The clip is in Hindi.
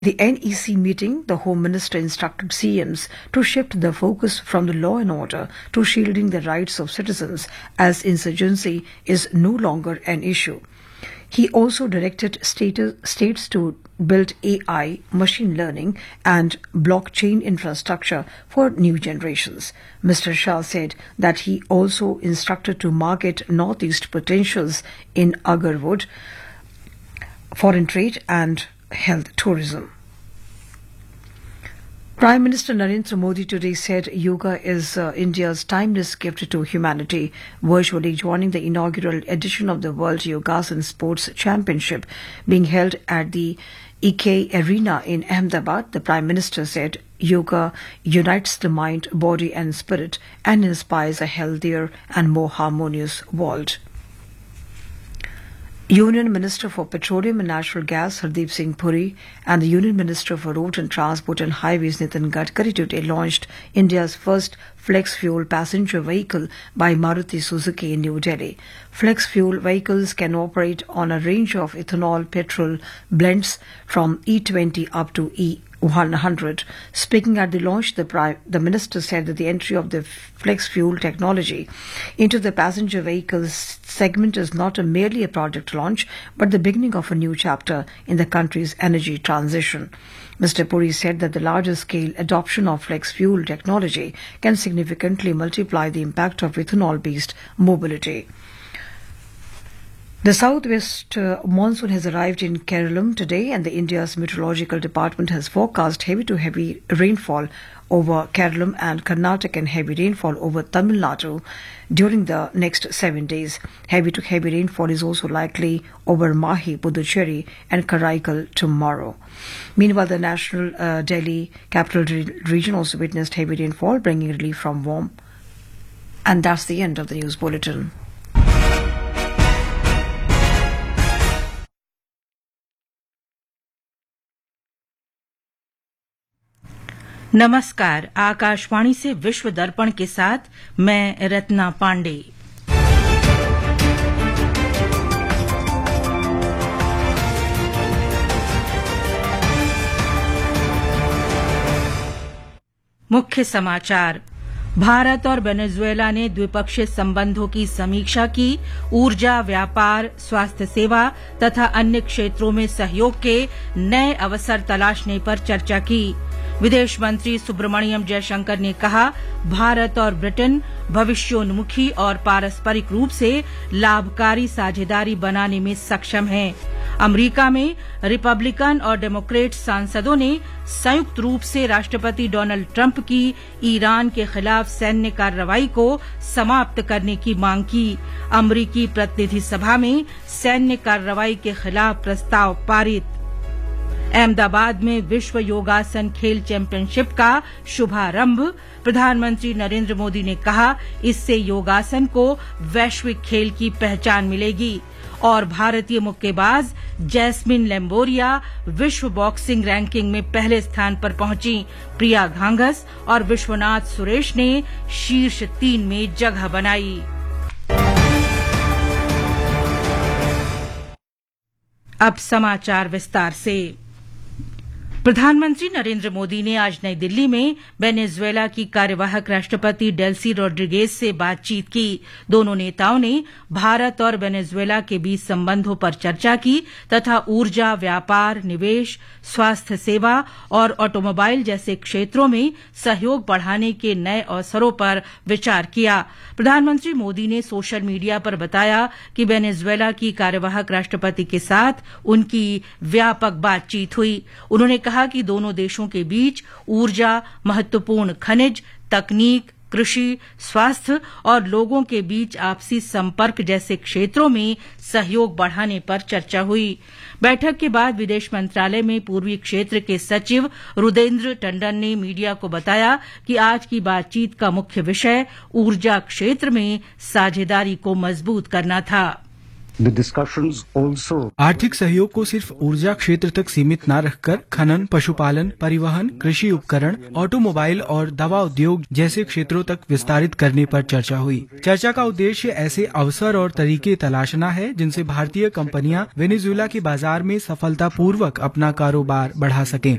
The NEC meeting, the Home Minister instructed CMs to shift the focus from the law and order to shielding the rights of citizens, as insurgency is no longer an issue. He also directed states to build AI, machine learning and blockchain infrastructure for new generations. Mr. Shah said that he also instructed to market northeast potentials in Agarwood, foreign trade and health tourism. Prime Minister Narendra Modi today said yoga is India's timeless gift to humanity. Virtually joining the inaugural edition of the World Yogasan Sports Championship being held at the EK Arena in Ahmedabad, the Prime Minister said yoga unites the mind, body and spirit and inspires a healthier and more harmonious world. Union Minister for Petroleum and Natural Gas Hardeep Singh Puri and the Union Minister for Road and Transport and Highways Nitin Gadkari today launched India's first flex-fuel passenger vehicle by Maruti Suzuki in New Delhi. Flex-fuel vehicles can operate on a range of ethanol petrol blends from E20 up to E100. Speaking at the launch, the minister said that the entry of the flex fuel technology into the passenger vehicles segment is not merely a project launch, but the beginning of a new chapter in the country's energy transition. Mr. Puri said that the larger scale adoption of flex fuel technology can significantly multiply the impact of ethanol-based mobility. The southwest monsoon has arrived in Kerala today, and the India's meteorological department has forecast heavy to heavy rainfall over Kerala and Karnataka and heavy rainfall over Tamil Nadu during the next 7 days. Heavy to heavy rainfall is also likely over Mahi, Puducherry and Karaikal tomorrow. Meanwhile, the national Delhi capital region also witnessed heavy rainfall, bringing relief from warm. And that's the end of the news bulletin. नमस्कार। आकाशवाणी से विश्व दर्पण के साथ मैं रत्ना पांडे। मुख्य समाचार। भारत और वेनेजुएला ने द्विपक्षीय संबंधों की समीक्षा की। ऊर्जा, व्यापार, स्वास्थ्य सेवा तथा अन्य क्षेत्रों में सहयोग के नए अवसर तलाशने पर चर्चा की। विदेश मंत्री सुब्रमण्यम जयशंकर ने कहा, भारत और ब्रिटेन भविष्योन्मुखी और पारस्परिक रूप से लाभकारी साझेदारी बनाने में सक्षम हैं। अमेरिका में रिपब्लिकन और डेमोक्रेट सांसदों ने संयुक्त रूप से राष्ट्रपति डोनाल्ड ट्रंप की ईरान के खिलाफ सैन्य कार्रवाई को समाप्त करने की मांग की। अमेरिकी प्रतिनिधि सभा में सैन्य कार्रवाई के खिलाफ प्रस्ताव पारित। अहमदाबाद में विश्व योगासन खेल चैंपियनशिप का शुभारंभ। प्रधानमंत्री नरेंद्र मोदी ने कहा, इससे योगासन को वैश्विक खेल की पहचान मिलेगी। और भारतीय मुक्केबाज जैस्मिन लेम्बोरिया विश्व बॉक्सिंग रैंकिंग में पहले स्थान पर पहुंची। प्रिया घांघस और विश्वनाथ सुरेश ने शीर्ष 3 में जगह बनाई। अब समाचार विस्तार से। प्रधानमंत्री नरेंद्र मोदी ने आज नई दिल्ली में वेनेजुएला की कार्यवाहक राष्ट्रपति डेल्सी रोड्रिगेज से बातचीत की। दोनों नेताओं ने भारत और वेनेजुएला के बीच संबंधों पर चर्चा की तथा ऊर्जा, व्यापार, निवेश, स्वास्थ्य सेवा और ऑटोमोबाइल जैसे क्षेत्रों में सहयोग बढ़ाने के नए अवसरों पर विचार किया। प्रधानमंत्री मोदी ने सोशल मीडिया पर बताया कि वेनेजुएला की कार्यवाहक राष्ट्रपति के साथ उनकी व्यापक बातचीत हुई। उन्होंने कहा कि दोनों देशों के बीच ऊर्जा, महत्वपूर्ण खनिज, तकनीक, कृषि, स्वास्थ्य और लोगों के बीच आपसी संपर्क जैसे क्षेत्रों में सहयोग बढ़ाने पर चर्चा हुई। बैठक के बाद विदेश मंत्रालय में पूर्वी क्षेत्र के सचिव रुदेंद्र टंडन ने मीडिया को बताया कि आज की बातचीत का मुख्य विषय ऊर्जा क्षेत्र में साझेदारी को मजबूत करना था। आर्थिक सहयोग को सिर्फ ऊर्जा क्षेत्र तक सीमित न रखकर खनन, पशुपालन, परिवहन, कृषि उपकरण, ऑटोमोबाइल और दवा उद्योग जैसे क्षेत्रों तक विस्तारित करने पर चर्चा हुई। चर्चा का उद्देश्य ऐसे अवसर और तरीके तलाशना है जिनसे भारतीय कंपनियां वेनेजुएला के बाजार में सफलतापूर्वक अपना कारोबार बढ़ा सकें।